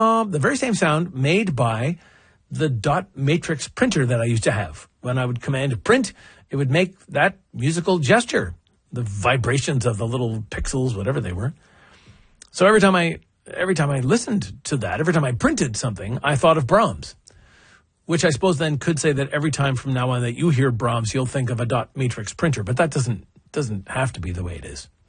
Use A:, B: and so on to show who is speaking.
A: The very same sound made by the dot matrix printer that I used to have. When I would command print, it would make that musical gesture, the vibrations of the little pixels, whatever they were. So every time I listened to that, every time I printed something, I thought of Brahms, which I suppose then could say that every time from now on that you hear Brahms, you'll think of a dot matrix printer, but that doesn't have to be the way it is.